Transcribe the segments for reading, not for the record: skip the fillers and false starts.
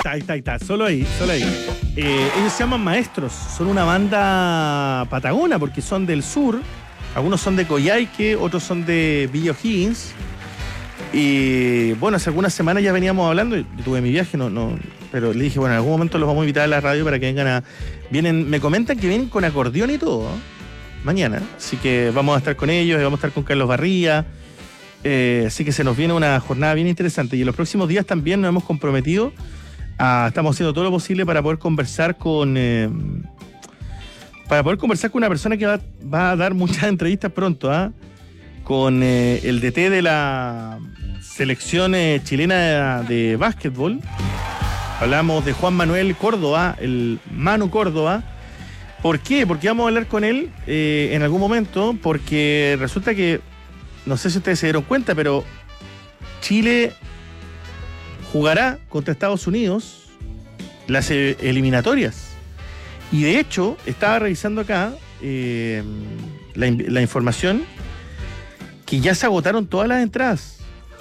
ahí está, solo ahí. Ellos se llaman Maestros, son una banda patagona porque son del sur, algunos son de Coyhaique, otros son de Villa O'Higgins. Y bueno, hace algunas semanas ya veníamos hablando, yo tuve mi viaje, pero le dije, bueno, en algún momento los vamos a invitar a la radio para que vengan me comentan que vienen con acordeón y todo, ¿eh? Mañana, así que vamos a estar con ellos, vamos a estar con Carlos Barría, así que se nos viene una jornada bien interesante. Y en los próximos días también nos hemos comprometido, estamos haciendo todo lo posible para poder conversar con una persona que va a dar muchas entrevistas pronto, con el DT de la selección chilena de básquetbol. Hablamos de Juan Manuel Córdoba, el Manu Córdoba. ¿Por qué? Porque vamos a hablar con él en algún momento, porque resulta que, no sé si ustedes se dieron cuenta, pero Chile jugará contra Estados Unidos las eliminatorias. Y de hecho, estaba revisando acá la información que ya se agotaron todas las entradas.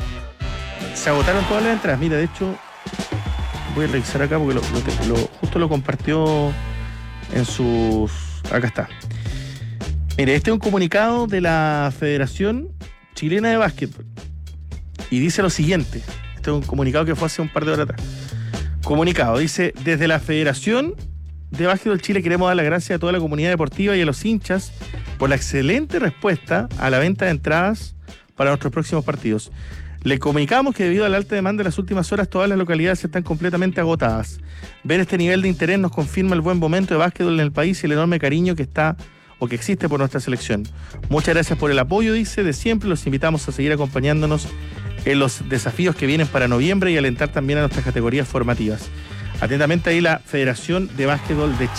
Mira, de hecho, voy a revisar acá porque justo lo compartió en sus... Acá está. Mire, este es un comunicado de la Federación Chilena de Básquetbol. Y dice lo siguiente. Este es un comunicado que fue hace un par de horas atrás. Comunicado, dice: desde la Federación de Básquetbol Chile queremos dar las gracias a toda la comunidad deportiva y a los hinchas por la excelente respuesta a la venta de entradas para nuestros próximos partidos. Le comunicamos que debido a la alta demanda en las últimas horas, todas las localidades están completamente agotadas. Ver este nivel de interés nos confirma el buen momento de básquetbol en el país y el enorme cariño que existe por nuestra selección. Muchas gracias por el apoyo, dice, de siempre. Los invitamos a seguir acompañándonos en los desafíos que vienen para noviembre y alentar también a nuestras categorías formativas. Atentamente ahí la Federación de Básquetbol de Chile.